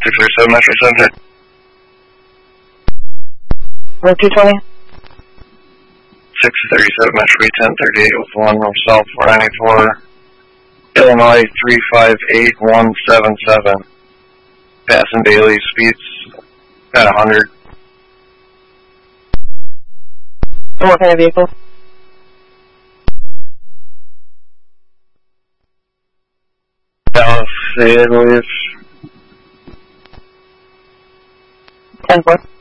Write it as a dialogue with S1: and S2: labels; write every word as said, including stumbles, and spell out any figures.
S1: six thirty-seven Metro seven.
S2: What two twenty?
S1: six thirty-seven Metro ten thirty-eight with one north south four ninety-four. Illinois three five eight one seven seven. Passing Bailey, speeds at one hundred.
S2: And what kind of vehicle?
S1: Dallas, I believe.
S2: ten four.